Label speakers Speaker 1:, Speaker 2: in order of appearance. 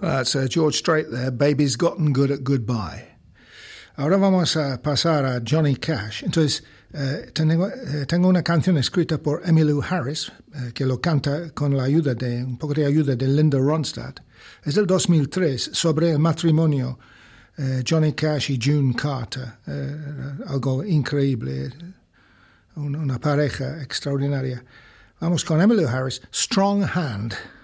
Speaker 1: That's George Strait there, Baby's Gotten Good at Goodbye. Ahora vamos a pasar a Johnny Cash. Entonces, tengo una canción escrita por Emmylou Harris, que lo canta con la ayuda un poco de ayuda de Linda Ronstadt. Es del 2003, sobre el matrimonio Johnny Cash y June Carter. Algo increíble, una pareja extraordinaria. Vamos con Emmylou Harris, Strong Hand.